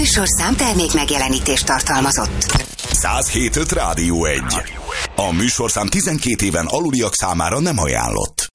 műsorszám termék megjelenítést tartalmazott. 107.5 Rádió 1. A műsorszám 12 éven aluliak számára nem ajánlott.